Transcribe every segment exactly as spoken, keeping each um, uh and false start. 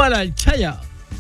Well, I tell you,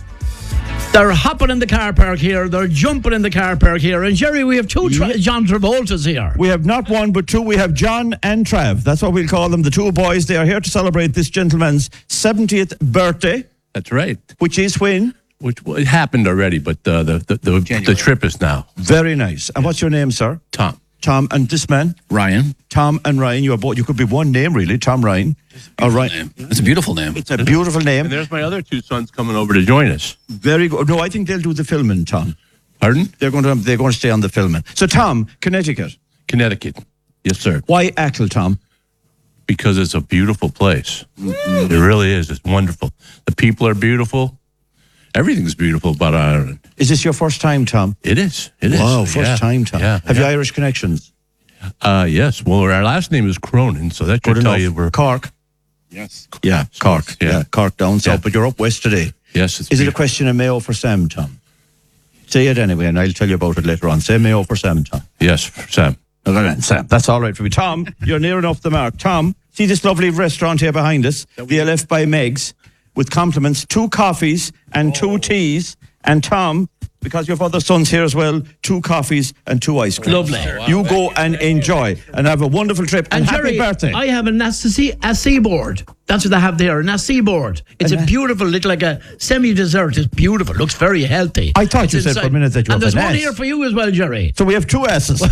they're hopping in the car park here. They're jumping in the car park here. And Jerry, we have two tra- John Travoltas here. We have not one but two. We have John and Trav. That's what we'll call them, the two boys. They are here to celebrate this gentleman's seventieth birthday. That's right. Which is when? Which well, it happened already, but uh, the the the, the trip is now. Very nice. And what's your name, sir? Tom. Tom, and this man? Ryan. Tom and Ryan. You are both. You could be one name, really. Tom Ryan. All right. Name. It's a beautiful name. It's a beautiful name. And there's my other two sons coming over to join us. Very good. No, I think they'll do the filming, Tom. Pardon? They're going to. They're going to stay on the filming. So, Tom, Connecticut. Connecticut. Yes, sir. Why Achill, Tom? Because it's a beautiful place. Mm-hmm. It really is. It's wonderful. The people are beautiful. Everything's beautiful about Ireland. Is this your first time, Tom? It is. It wow, is. first yeah. time, Tom. Yeah. Have yeah. you Irish connections? Uh, yes. Well, our last name is Cronin, so that should Good tell enough. you we're... Cork. Yes. Yeah, Cork. Yeah. yeah, Cork down south. Yeah. But you're up west today. Yes. It's is beautiful. it a question of Mayo for Sam, Tom? Say it anyway, and I'll tell you about it later on. Say Mayo for Sam, Tom. Yes, Sam. Sam. That's all right for me. Tom, you're near enough the mark. Tom, see this lovely restaurant here behind us, the L F by Meg's, with compliments, two coffees and two teas. And Tom, because you have other sons here as well, two coffees and two ice creams. Lovely. You go and enjoy and have a wonderful trip. And, And happy Jerry, birthday. I have a, Nasty, a seaboard. That's what I have there, a nasi board. It's And a beautiful, little like a semi-dessert. It's beautiful. Looks very healthy. I thought It's you said inside. for a minute that you And have there's an one ass. here for you as well, Jerry. So we have two asses.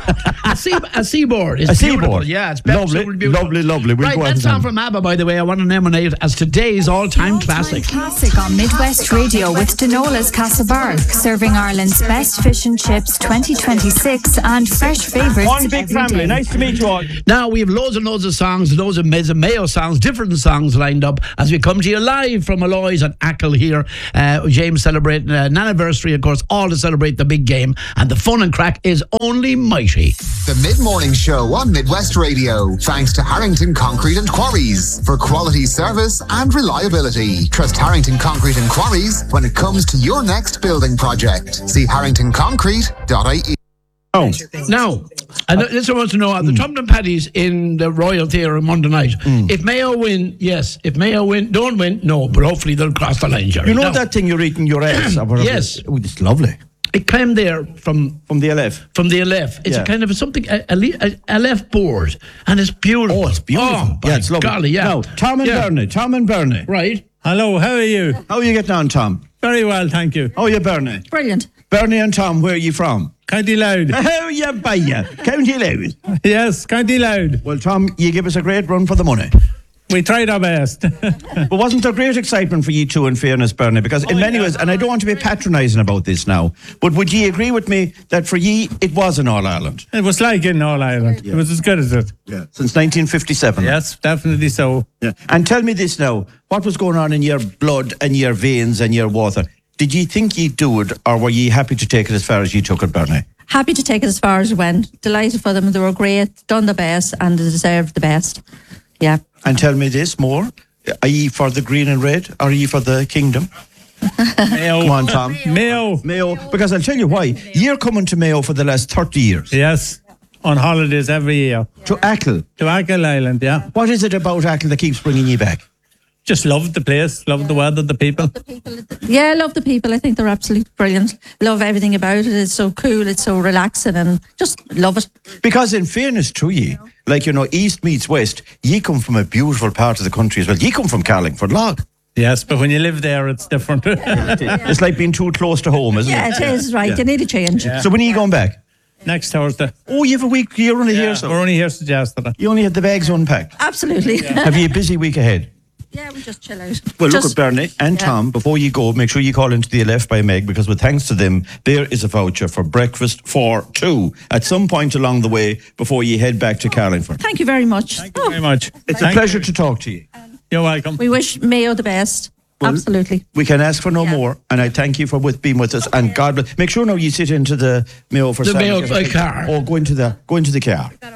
A sea, a seaboard. It's A beautiful. seaboard. Yeah, it's Lovely, absolutely beautiful. lovely, lovely. We'll right, go out that to song them. from ABBA, by the way, I want to nominate as today's all-time classic. Classic on Midwest Radio with Denola's Castlebar, serving Ireland's best fish and chips twenty twenty-six and fresh favourites. One big every family. day. Nice to meet you all. Now, we have loads and loads of songs, loads of Mayo songs, different songs lined up as we come to you live from Malloy's and Achill here. Uh, James celebrating uh, an anniversary, of course, all to celebrate the big game. And the fun and crack is only mighty. The Mid-Morning Show on Midwest Radio. Thanks to Harrington Concrete and Quarries for quality service and reliability. Trust Harrington Concrete and Quarries when it comes to your next building project. See harrington concrete dot I E. Oh. Now, and this wants to know, are the Tubman Paddies in the Royal Theatre on Monday night? If Mayo win, yes. If Mayo win, don't win, no. But hopefully they'll cross the line, Jerry. You know Now, that thing you're eating your ass? or whatever? Yes. Oh, it's lovely. it came there from From the L F. from the L F. It's Yeah. a kind of a something a, a, a L F board, and it's beautiful. Oh, it's beautiful. Oh, yeah, it's lovely. golly, yeah. Now, Tom and Yeah. Bernie. Tom and Bernie. Right. Hello, how are you? How are you getting on, Tom? Very well, thank you. How are you, Bernie? Brilliant. Bernie and Tom, where are you from? County Loud. How you by you? County Loud. Yes, County Loud. Well, Tom, you give us a great run for the money. We tried our best. But wasn't there great excitement for you two, in fairness, Bernie? Because in Oh, many yeah. ways, and I don't want to be patronising about this now, but would you agree with me that for ye, it was in All Ireland? It was like in All Ireland. It was as good as it. Yeah. Since nineteen fifty-seven. Yes, definitely so. Yeah. And tell me this now, what was going on in your blood and your veins and your water? Did you think you'd do it, or were you happy to take it as far as you took it, Bernie? Happy to take it as far as it went. Delighted for them. They were great, done the best, and they deserved the best. Yeah. And tell me this more. Are you for the green and red, or are you for the kingdom? Mayo. Come on, Tom. Mayo. Mayo, because I'll tell you why. You're coming to Mayo for the last thirty years. Yes, on holidays every year. To Achill. To Achill Island, yeah. What is it about Achill that keeps bringing you back? Just loved the place, loved the weather, the people. Yeah, I love the people. I think they're absolutely brilliant. Love everything about it. It's so cool. It's so relaxing, and just love it. Because in fairness to ye, like, you know, East meets West, ye come from a beautiful part of the country as well. Ye come from Carlingford Log. Yes, but when you live there, it's different. It's like being too close to home, isn't Yeah, it? it is, right. Yeah. You need a change. So when are you going back? Next Thursday. Oh, you have a week. You're only here, so We're only here since yesterday. you only had the bags unpacked. Absolutely. Have you a busy week ahead? Yeah, we just chill out. Well, just, look at Bernie and yeah. Tom. Before you go, make sure you call into the L F by Meg, because with thanks to them, there is a voucher for breakfast for two at some point along the way before you head back to Carlingford. Thank you very much. Thank you very much. It's Thank a pleasure you. to talk to you. You're welcome. We wish Mayo the best. Well, Absolutely. We can ask for no Yeah. more, and I thank you for with being with us. And God bless. Make sure now you sit into the Mayo for The Sam. Mayo uh, car. Or go into the go into the car.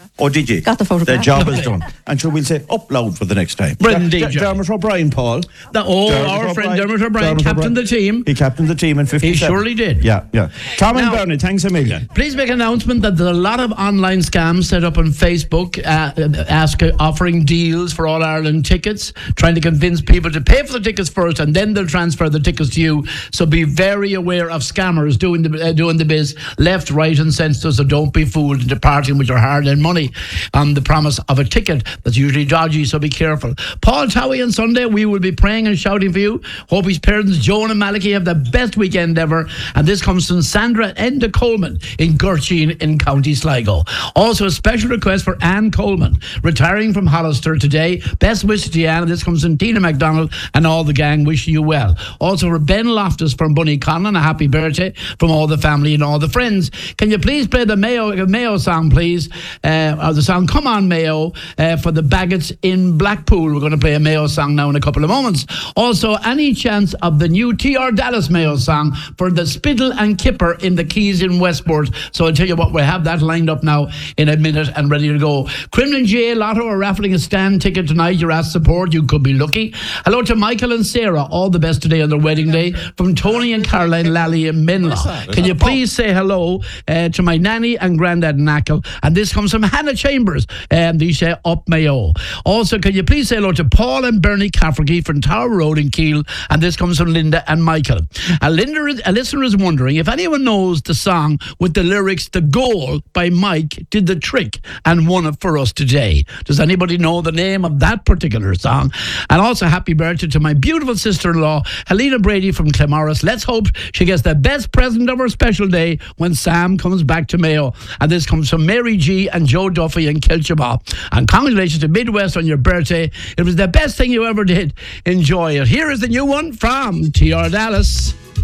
Oh, did you? Got the photograph. The job is Okay. done. And sure, we'll say up loud for the next time. Brendan Der- D J. Dermot O'Brien, Paul. The, oh, Dermot our friend O'Brien. Dermot O'Brien Dermot captained O'Brien. the team. He captained the team in fifty-seven. surely did. Yeah, yeah. Tom and Now- Bernie, thanks a million. Please make an announcement that there's a lot of online scams set up on Facebook, uh, ask, uh, offering deals for All Ireland tickets, trying to convince people to pay for the tickets first and then they'll transfer the tickets to you. So be very aware of scammers doing the uh, doing the biz left, right, and centre. So don't be fooled into parting with your hard-earned money on the promise of a ticket that's usually dodgy. So be careful. Paul Towie on Sunday, we will be praying and shouting for you. Hope his parents, Joan and Malachy, have the best weekend ever. And this comes from Sandra Enda Coleman in Gurcheen in County Sligo. Also, a special request for Anne Coleman, retiring from Hollister today. Best wishes to Anne. And this comes from Tina MacDonald and all the gang wishing you well. Also, for Ben Loftus from Bunny Conlon, a happy birthday from all the family and all the friends. Can you please play the Mayo Mayo song, please? Uh, or the song Come On Mayo uh, for the Baggots in Blackpool. We're going to play a Mayo song now in a couple of moments. Also, any chance of the new T R Dallas Mayo song for the Spittle and Kipper in the Keys in Westport. So I'll tell you what, we have that lined up now in a minute and ready to go. Cremlin J Lotto are raffling a stand ticket tonight. You're asked support. You could be lucky. Hello to Michael and Sarah. All the best today on their wedding day from Tony and Caroline Lally in Menla. Can you please say hello uh, to my nanny and granddad in Ackle? And this comes from Hannah Chambers. And they say up Mayo. Also, can you please say hello to Paul and Bernie Cafferty from Tower Road in Keele? And this comes from Linda and Michael. A, Linda, is- a listener is wondering if anyone knows the song with the lyrics "The Goal" by Mike did the trick and won it for us today. Does anybody know the name of that particular song? And also, happy birthday to my beautiful sister-in-law, Helena Brady from Clamorris. Let's hope she gets the best present of her special day when Sam comes back to Mayo. And this comes from Mary G and Joe Duffy in Kilchaba. And congratulations to Midwest on your birthday. It was the best thing you ever did. Enjoy it. Here is the new one from T R Dallas.